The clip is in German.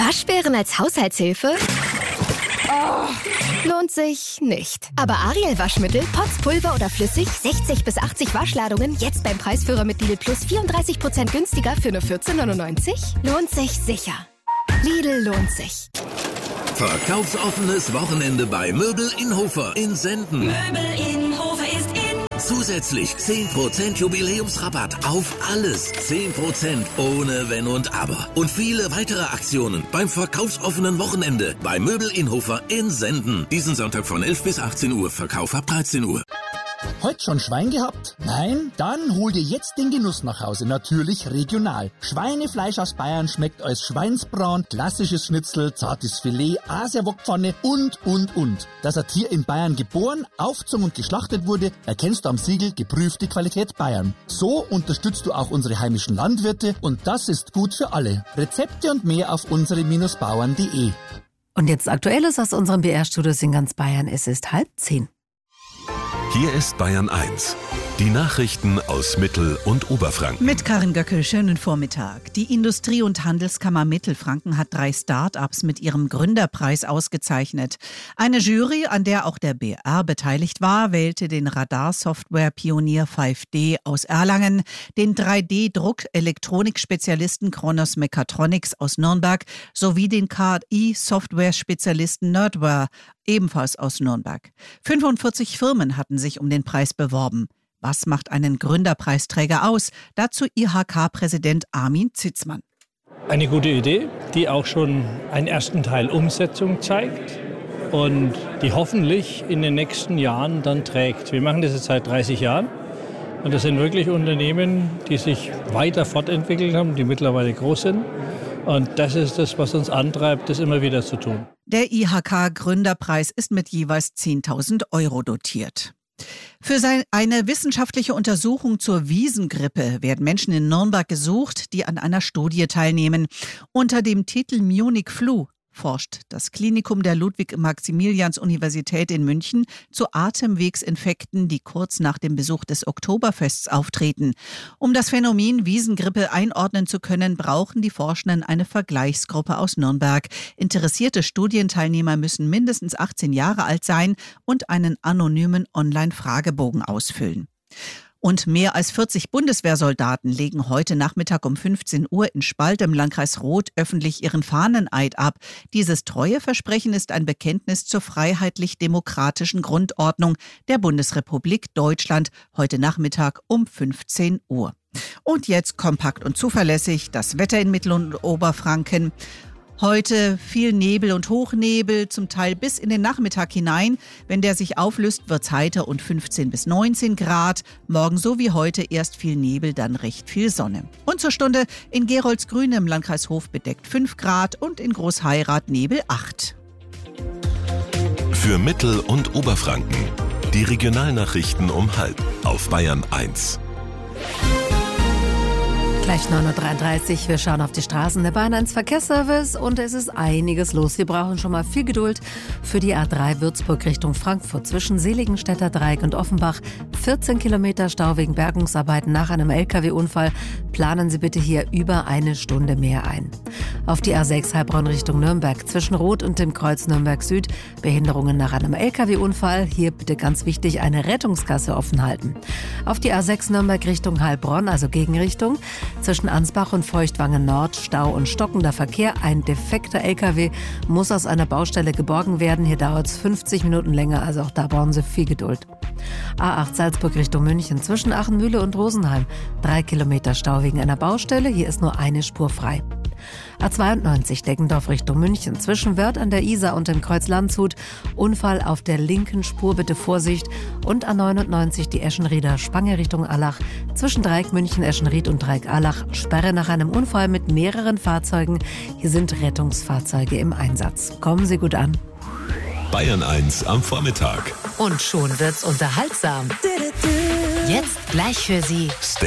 Waschbären als Haushaltshilfe? Lohnt sich nicht. Aber Ariel Waschmittel, Pots, Pulver oder flüssig, 60 bis 80 Waschladungen, jetzt beim Preisführer mit Lidl Plus 34% günstiger für nur 14,99? Lohnt sich sicher. Lidl lohnt sich. Verkaufsoffenes Wochenende bei Möbel in Hofer in Senden. Möbel in Hofer ist in. Zusätzlich 10% Jubiläumsrabatt auf alles. 10% ohne Wenn und Aber. Und viele weitere Aktionen beim verkaufsoffenen Wochenende bei Möbel in Hofer in Senden. Diesen Sonntag von 11 bis 18 Uhr. Verkauf ab 13 Uhr. Heute schon Schwein gehabt? Nein? Dann hol dir jetzt den Genuss nach Hause. Natürlich regional. Schweinefleisch aus Bayern schmeckt als Schweinsbraten, klassisches Schnitzel, zartes Filet, Asiawokpfanne und. Dass ein Tier in Bayern geboren, aufgezogen und geschlachtet wurde, erkennst du am Siegel geprüfte Qualität Bayern. So unterstützt du auch unsere heimischen Landwirte und das ist gut für alle. Rezepte und mehr auf unsere-bauern.de. Und jetzt Aktuelles aus unserem BR-Studios in ganz Bayern. Es ist 9:30. Hier ist Bayern 1. Die Nachrichten aus Mittel- und Oberfranken. Mit Karin Göckel, schönen Vormittag. Die Industrie- und Handelskammer Mittelfranken hat 3 Start-ups mit ihrem Gründerpreis ausgezeichnet. Eine Jury, an der auch der BR beteiligt war, wählte den Radarsoftware-Pionier 5D aus Erlangen, den 3D-Druck-Elektronik-Spezialisten Kronos Mechatronics aus Nürnberg sowie den KI-Software-Spezialisten Nerdware, ebenfalls aus Nürnberg. 45 Firmen hatten sich um den Preis beworben. Was macht einen Gründerpreisträger aus? Dazu IHK-Präsident Armin Zitzmann. Eine gute Idee, die auch schon einen ersten Teil Umsetzung zeigt und die hoffentlich in den nächsten Jahren dann trägt. Wir machen das jetzt seit 30 Jahren und das sind wirklich Unternehmen, die sich weiter fortentwickelt haben, die mittlerweile groß sind. Und das ist das, was uns antreibt, das immer wieder zu tun. Der IHK-Gründerpreis ist mit jeweils 10.000 € dotiert. Für eine wissenschaftliche Untersuchung zur Wiesengrippe werden Menschen in Nürnberg gesucht, die an einer Studie teilnehmen. Unter dem Titel Munich Flu forscht das Klinikum der Ludwig-Maximilians-Universität in München zu Atemwegsinfekten, die kurz nach dem Besuch des Oktoberfests auftreten. Um das Phänomen Wiesengrippe einordnen zu können, brauchen die Forschenden eine Vergleichsgruppe aus Nürnberg. Interessierte Studienteilnehmer müssen mindestens 18 Jahre alt sein und einen anonymen Online-Fragebogen ausfüllen. Und mehr als 40 Bundeswehrsoldaten legen heute Nachmittag um 15 Uhr in Spalt im Landkreis Roth öffentlich ihren Fahneneid ab. Dieses Treueversprechen ist ein Bekenntnis zur freiheitlich-demokratischen Grundordnung der Bundesrepublik Deutschland, heute Nachmittag um 15 Uhr. Und jetzt kompakt und zuverlässig das Wetter in Mittel- und Oberfranken. Heute viel Nebel und Hochnebel, zum Teil bis in den Nachmittag hinein. Wenn der sich auflöst, wird's heiter und 15 bis 19 Grad. Morgen so wie heute erst viel Nebel, dann recht viel Sonne. Und zur Stunde in Geroldsgrün im Landkreis Hof bedeckt 5 Grad und in Großheirath Nebel 8. Für Mittel- und Oberfranken. Die Regionalnachrichten um 12:30 auf Bayern 1. Gleich 9:33 Uhr. Wir schauen auf die Straßen der Bayern 1 Verkehrsservice und es ist einiges los. Wir brauchen schon mal viel Geduld für die A3 Würzburg Richtung Frankfurt. Zwischen Seligenstädter Dreieck und Offenbach 14 Kilometer Stau wegen Bergungsarbeiten nach einem LKW-Unfall. Planen Sie bitte hier über eine Stunde mehr ein. Auf die A6 Heilbronn Richtung Nürnberg zwischen Roth und dem Kreuz Nürnberg Süd. Behinderungen nach einem LKW-Unfall. Hier bitte ganz wichtig eine Rettungsgasse offen halten. Auf die A6 Nürnberg Richtung Heilbronn, also Gegenrichtung. Zwischen Ansbach und Feuchtwangen Nord Stau und stockender Verkehr. Ein defekter LKW muss aus einer Baustelle geborgen werden. Hier dauert es 50 Minuten länger, also auch da brauchen Sie viel Geduld. A8 Salzburg Richtung München zwischen Achenmühle und Rosenheim. 3 Kilometer Stau wegen einer Baustelle. Hier ist nur eine Spur frei. A92 Deggendorf Richtung München zwischen Wörth an der Isar und dem Kreuz Landshut. Unfall auf der linken Spur, bitte Vorsicht. Und A99 die Eschenrieder Spange Richtung Allach. Zwischen Dreieck München, Eschenried und Dreieck Allach. Sperre nach einem Unfall mit mehreren Fahrzeugen. Hier sind Rettungsfahrzeuge im Einsatz. Kommen Sie gut an. Bayern 1 am Vormittag. Und schon wird's unterhaltsam. Jetzt gleich für Sie Stay